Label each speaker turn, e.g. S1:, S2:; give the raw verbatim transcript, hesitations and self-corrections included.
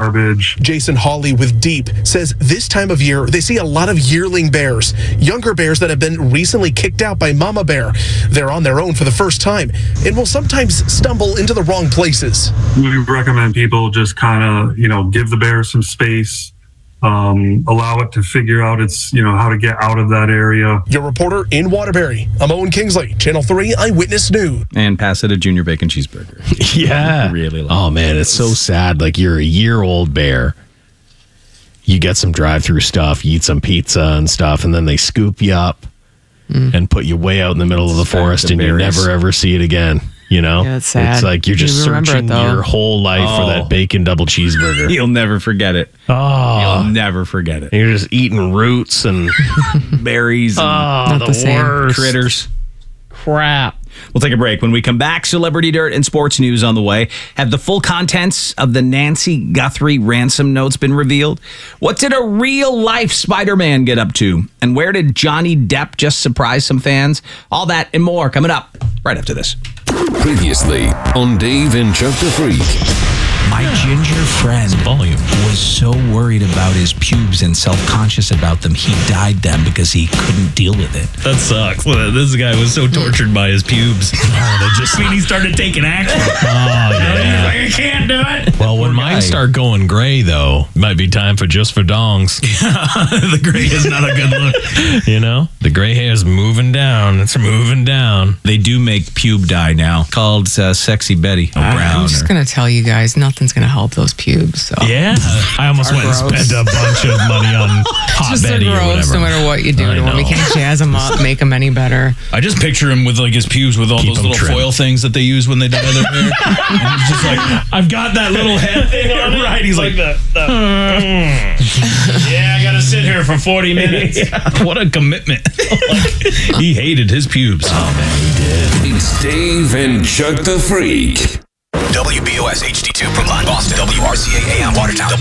S1: garbage.
S2: Jason Hawley with Deep says this time of year, they see a lot of yearling bears, younger bears that have been recently kicked out by mama bear. They're on their own for the first time and will sometimes stumble into the wrong places.
S1: We recommend people just kind of, you know, give the bear some space, um, allow it to figure out its, you know, how to get out of that area.
S2: Your reporter in Waterbury, I'm Owen Kingsley, Channel three Eyewitness News.
S3: And pass it a junior bacon cheeseburger.
S4: Yeah.
S3: Really love
S4: Oh, man, it's so sad. Like, you're a year-old bear. You get some drive-through stuff, you eat some pizza and stuff, and then they scoop you up mm. and put you way out in the middle of the forest, and you never, ever see it again. You know?
S5: Yeah, it's sad.
S4: It's like you're just
S5: You remember
S4: searching
S5: it, though.
S4: your whole life
S3: Oh.
S4: for that bacon double cheeseburger.
S3: You'll never forget it.
S4: Oh.
S3: You'll never forget it.
S4: You're just eating roots and
S3: berries and
S4: oh, the,
S5: the same.
S4: worst.
S3: critters.
S4: Crap.
S3: We'll take a break. When we come back, celebrity dirt and sports news on the way. Have the full contents of the Nancy Guthrie ransom notes been revealed? What did a real-life Spider-Man get up to? And where did Johnny Depp just surprise some fans? All that and more coming up right after this.
S6: Previously on Dave and Chuck the Freak.
S7: My ginger friend was so worried about his pubes and self-conscious about them, he dyed them because he couldn't deal with it.
S8: That sucks. This guy was so tortured by his pubes. Oh, they just mean he started taking action. Oh, yeah. He's like, I can't do it.
S4: Well, when mine start going gray, though, might be time for just for dongs.
S8: The gray is not a good look.
S4: You know? The gray hair is moving down. It's moving down.
S7: They do make pube dye now called uh, Sexy Betty or Brown.
S5: I'm just
S7: or-
S5: going to tell you guys, nothing's going to help those pubes. So.
S4: Yeah. I almost
S5: Are
S4: went and
S5: gross.
S4: spent a bunch of money on Hot
S5: Just
S4: Betty
S5: they're
S4: or
S5: gross
S4: whatever.
S5: no matter what you do
S4: I
S5: to them. We
S4: know.
S5: can't jazz them up, make them any better.
S8: I just picture him with like his pubes with all
S4: Keep
S8: those
S4: 'em
S8: little
S4: trim.
S8: foil things that they use when they dye their hair. And he's just like, I've got that little head thing on it. Right. He's like, the, the, yeah, I got to sit here for forty minutes. What a commitment. Like, he hated his pubes.
S4: Oh, man, he did.
S6: It's Dave and Chuck the Freak.
S9: W B O S H D two Brookline, Boston. W R C A A M Watertown.